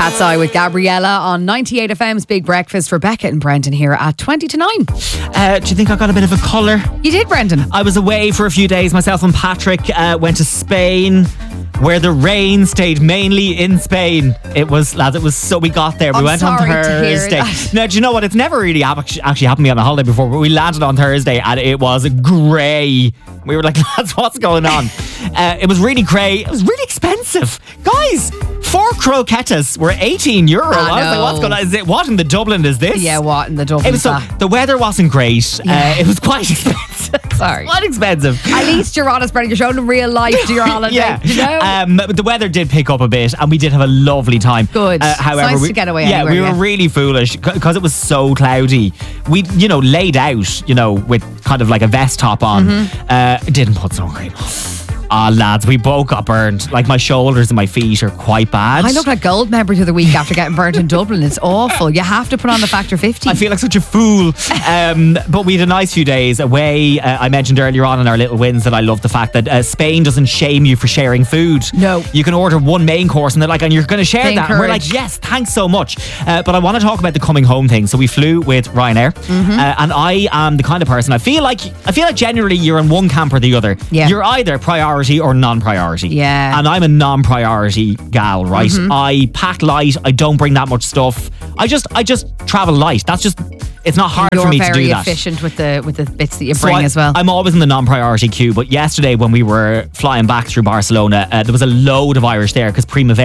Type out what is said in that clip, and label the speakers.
Speaker 1: Cat's Eye with Gabriella on 98 FM's Big Breakfast. Rebecca and Brendan here at 20 to 9.
Speaker 2: Do you think I got a bit of a colour?
Speaker 1: You did, Brendan.
Speaker 2: I was away for a few days. Myself and Patrick went to Spain, where the rain stayed mainly in Spain. It was so we got there. We went on Thursday. Now, do you know what? It's never really actually happened to me on a holiday before, but we landed on Thursday and it was grey. We were like, lads, what's going on? It was really grey. It was really expensive. Guys, 4 croquettes were €18. I was like, what's going on? Is it, what in the Dublin is this?
Speaker 1: Yeah, what in the Dublin?
Speaker 2: It was the weather wasn't great. It was quite expensive.
Speaker 1: Sorry.
Speaker 2: Quite expensive.
Speaker 1: At least you're honest, Brendan. You're showing them real life to your holiday.
Speaker 2: Yeah.
Speaker 1: You know?
Speaker 2: But the weather did pick up a bit and we did have a lovely time.
Speaker 1: Good.
Speaker 2: However,
Speaker 1: it's nice to get away anywhere.
Speaker 2: We were really foolish because it was so cloudy. We, laid out, with kind of like a vest top on. Didn't put sunscreen on. Lads, we both got burned. Like, my shoulders and my feet are quite bad.
Speaker 1: I look like gold member to the week after getting burnt in Dublin. It's awful. You have to put on the factor 50.
Speaker 2: I feel like such a fool. But we had a nice few days away. I mentioned earlier on in our little wins that I love the fact that Spain doesn't shame you for sharing food.
Speaker 1: No.
Speaker 2: You can order one main course and they're like, and you're going to share
Speaker 1: They
Speaker 2: that. And we're
Speaker 1: encourage.
Speaker 2: like, yes, thanks so much. But I want to talk about the coming home thing. So we flew with Ryanair. And I am the kind of person, I feel like generally you're in one camp or the other.
Speaker 1: Yeah.
Speaker 2: You're either priority or non-priority.
Speaker 1: Yeah.
Speaker 2: And I'm a non-priority gal, right? I pack light. I don't bring that much stuff. I just travel light. That's just, it's not hard for me to do that.
Speaker 1: You're very efficient with the bits that you bring as well.
Speaker 2: I'm always in the non-priority queue. But yesterday when we were flying back through Barcelona, there was a load of Irish there because Primavera